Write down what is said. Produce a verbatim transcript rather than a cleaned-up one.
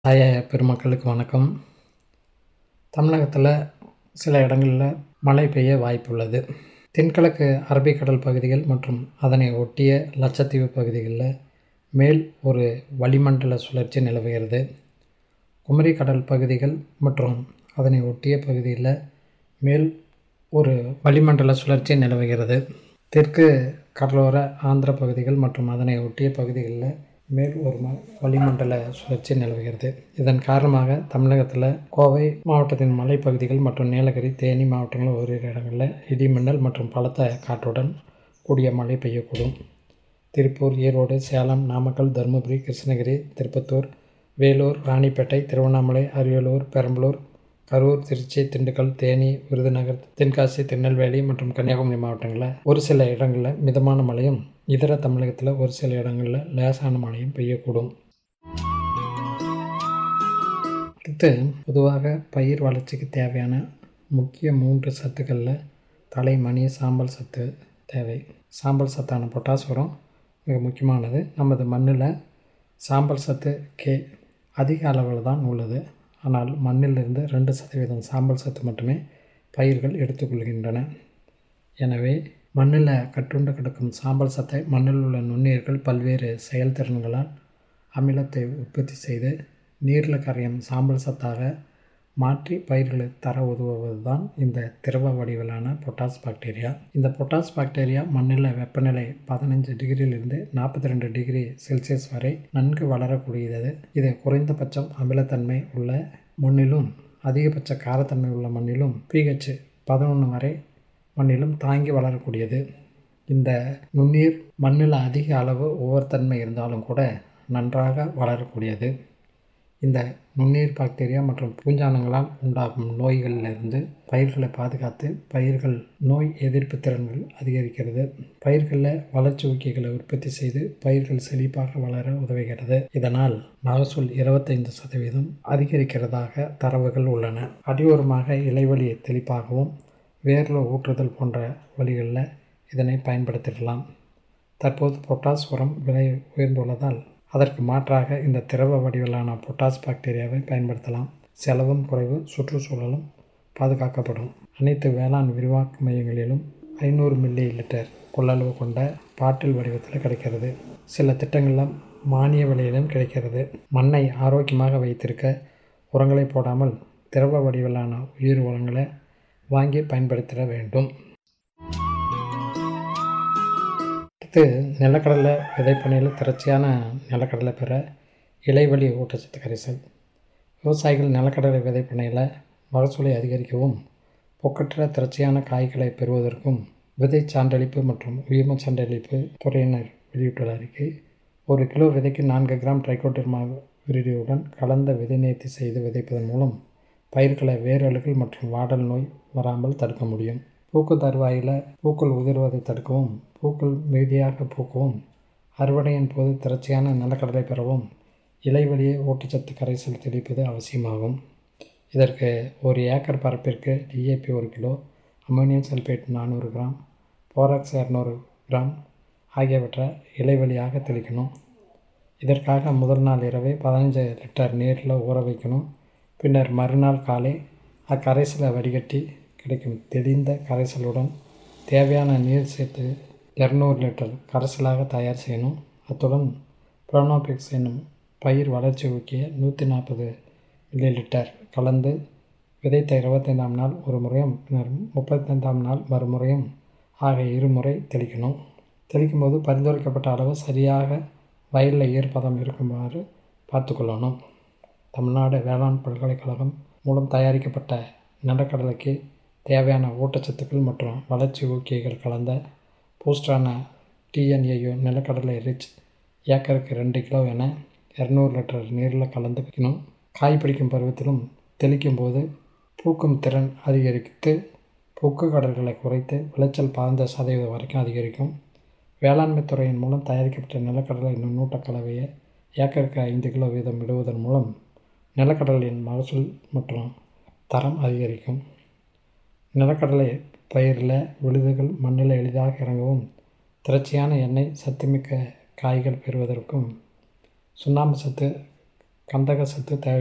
விவசாய பெருமக்களுக்கு வணக்கம். தமிழகத்தில் சில இடங்களில் மழை பெய்ய வாய்ப்புள்ளது. தென்கிழக்கு அரபிக்கடல் பகுதிகள் மற்றும் அதனை ஒட்டிய லட்சத்தீவு பகுதிகளில் மேல் ஒரு வளிமண்டல சுழற்சி நிலவுகிறது. குமரி கடல் பகுதிகள் மற்றும் அதனை ஒட்டிய பகுதியில் மேல் ஒரு வளிமண்டல சுழற்சி நிலவுகிறது. தெற்கு கடலோர ஆந்திர பகுதிகள் மற்றும் அதனை ஒட்டிய பகுதிகளில் மேல் ஒரு வளிமண்டல சுழற்சி நிலவுகிறது. இதன் காரணமாக தமிழகத்தில் கோவை மாவட்டத்தின் மலைப்பகுதிகள் மற்றும் நீலகிரி, தேனி மாவட்டங்களில் ஓரிரு இடங்களில் இடி மின்னல் மற்றும் பலத்த காற்றுடன் கூடிய மழை பெய்யக்கூடும். திருப்பூர், ஈரோடு, சேலம், நாமக்கல், தருமபுரி, கிருஷ்ணகிரி, திருப்பத்தூர், வேலூர், ராணிப்பேட்டை, திருவண்ணாமலை, அரியலூர், பெரம்பலூர், கரூர், திருச்சி, திண்டுக்கல், தேனி, விருதுநகர், தென்காசி, திருநெல்வேலி மற்றும் கன்னியாகுமரி மாவட்டங்களில் ஒரு சில இடங்களில் மிதமான மழையும், இதர தமிழகத்தில் ஒரு சில இடங்களில் லேசான மழையும் பெய்யக்கூடும். அடுத்து பொதுவாக பயிர் வளர்ச்சிக்கு தேவையான முக்கிய மூன்று சத்துக்களில் தலை, மணி, சாம்பல் சத்து தேவை. சாம்பல் சத்தான பொட்டாஸ் உரம் மிக முக்கியமானது. நமது மண்ணில் சாம்பல் சத்து கே அதிக அளவில் தான் உள்ளது. ஆனால் மண்ணிலிருந்து ரெண்டு சதவீதம் சாம்பல் சத்து மட்டுமே பயிர்கள் எடுத்துக்கொள்கின்றன. எனவே மண்ணில் கட்டுண்டு கிடக்கும் சாம்பல் சத்தை மண்ணில் உள்ள நுண்ணுயிர்கள் பல்வேறு செயல்திறன்களால் அமிலத்தை உற்பத்தி செய்து நீரில் கரையும் சாம்பல் சத்தாக மாற்றி பயிர்களுக்கு தர உதவுவது தான் இந்த திரவ வடிவிலான பொட்டாஸ் பாக்டீரியா. இந்த பொட்டாஸ் பாக்டீரியா மண்ணில் வெப்பநிலை பதினஞ்சு டிகிரியிலிருந்து நாற்பத்தி ரெண்டு டிகிரி செல்சியஸ் வரை நன்கு வளரக்கூடியது. இது குறைந்தபட்சம் அமிலத்தன்மை உள்ள மண்ணிலும் அதிகபட்ச காரத்தன்மை உள்ள மண்ணிலும் பிஹெச் பதினொன்று வரை மண்ணிலும் தாங்கி வளரக்கூடியது. இந்த நுண்ணீர் மண்ணில் அதிக அளவு உவர்த்தன்மை இருந்தாலும் கூட நன்றாக வளரக்கூடியது. இந்த நுண்ணீர் பாக்டீரியா மற்றும் பூஞ்சானங்களால் உண்டாகும் நோய்களிலிருந்து பயிர்களை பாதுகாத்து பயிர்கள் நோய் எதிர்ப்பு திறன்கள் அதிகரிக்கிறது. பயிர்களில் வளர்ச்சி ஊக்கிகளை உற்பத்தி செய்து பயிர்கள் செழிப்பாக வளர உதவுகிறது. இதனால் மகசூல் இருபத்தைந்து சதவீதம் அதிகரிக்கிறதாக தரவுகள் உள்ளன. அடியோரமாக இலைவழி தெளிப்பாகவும் வேரில் ஊற்றுதல் போன்ற வழிகளில் இதனை பயன்படுத்திடலாம். தற்போது பொட்டாஸ் உரம் விலை உயர்ந்துள்ளதால் அதற்கு மாற்றாக இந்த திரவ வடிவிலான பொட்டாஸ் பாக்டீரியாவை பயன்படுத்தலாம். செலவும் குறைவு, சுற்றுச்சூழலும் பாதுகாக்கப்படும். அனைத்து வேளாண் விரிவாக்க மையங்களிலும் ஐநூறு மில்லி லிட்டர் கொள்ளளவு கொண்ட பாட்டில் வடிவத்தில் கிடைக்கிறது. சில திட்டங்களில் மானிய விலையிலும் கிடைக்கிறது. மண்ணை ஆரோக்கியமாக வைத்திருக்க உரங்களை போடாமல் திரவ வடிவிலான உயிர் உரங்களை வாங்கி பயன்படுத்த வேண்டும். அடுத்து நிலக்கடலை விதைப்பணியில் திரட்சியான நிலக்கடலை பெற இலைவழி ஊட்டச்சத்து கரைசல். விவசாயிகள் நிலக்கடலை விதைப்பணியில் மகசூலை அதிகரிக்கவும் பொக்கற்ற திரட்சியான காய்களை பெறுவதற்கும் விதை சான்றளிப்பு மற்றும் உயிர்ம சான்றளிப்பு துறையினர் வெளியிட்டுள்ள அறிக்கை, ஒரு கிலோ விதைக்கு நான்கு கிராம் ட்ரைகோடெர்மா விரிடியுடன் கலந்த விதை நேர்த்தி செய்து விதைப்பதன் மூலம் பயிர்களை வேரழுகல் மற்றும் வாடல் நோய் வராமல் தடுக்க முடியும். பூக்கும் தருவாயில் பூக்கள் உதிர்வதை தடுக்கவும், பூக்கள் மிகுதியாக பூக்கவும், அறுவடையின் போது திரட்சியான நிலக்கடலை பெறவும் இலைவழியே ஊட்டச்சத்து கரைசல் தெளிப்பது அவசியமாகும். இதற்கு ஒரு ஏக்கர் பரப்பிற்கு டிஏபி ஒரு கிலோ, அமோனியம் சல்பேட் நானூறு கிராம், போராக்ஸ் இரநூறு கிராம் ஆகியவற்றை இலைவழியாக தெளிக்கணும். இதற்காக முதல் நாள் இரவே பதினஞ்சு லிட்டர் நீரில் ஊற வைக்கணும். பின்னர் மறுநாள் காலை அக்கரைசலை வடிகட்டி கிடைக்கும் தெளிந்த கரைசலுடன் தேவையான நீர் சேர்த்து இரநூறு லிட்டர் கரைசலாக தயார் செய்யணும். அத்துடன் ப்ரோனோபிக்ஸ் என்னும் பயிர் வளர்ச்சி ஊக்கிய நூற்றி நாற்பது மில்லி லிட்டர் கலந்து விதைத்த இருபத்தைந்தாம் நாள் ஒரு முறையும் பின்னர் முப்பத்தைந்தாம் நாள் மறுமுறையும் ஆக இருமுறை தெளிக்கணும். தெளிக்கும் போது பரிந்துரைக்கப்பட்ட அளவு சரியாக வயலில் ஈரப்பதம் இருக்குமாறு பார்த்துக்கொள்ளணும். தமிழ்நாடு வேளாண் பல்கலைக்கழகம் மூலம் தயாரிக்கப்பட்ட நிலக்கடலைக்கு தேவையான ஊட்டச்சத்துக்கள் மற்றும் வளர்ச்சி ஊக்கிகள் கலந்த பூஸ்டான டிஎன்ஏயு நிலக்கடலை ரிச் ஏக்கருக்கு ரெண்டு கிலோ என இரநூறு லிட்டர் நீரில் கலந்து வைக்கணும். காய் பிடிக்கும் பருவத்திலும் தெளிக்கும் போது பூக்கும் திறன் அதிகரித்து பூக்கு கடல்களை குறைத்து விளைச்சல் பதினஞ்சு சதவீதம் வரைக்கும் அதிகரிக்கும். வேளாண்மை துறையின் மூலம் தயாரிக்கப்பட்ட நிலக்கடலை நுண்ணூட்ட கலவையை ஏக்கருக்கு ஐந்து கிலோ வீதம் இடுவதன் மூலம் நிலக்கடலையின் மகசூல் மற்றும் தரம் அதிகரிக்கும். நிலக்கடலை பயிரில் விழுதுகள் மண்ணில் எளிதாக இறங்கவும் திரட்சியான எண்ணெய் சத்துமிக்க காய்கள் பெறுவதற்கும் சுண்ணாம்பு சத்து கந்தக சத்து தேவை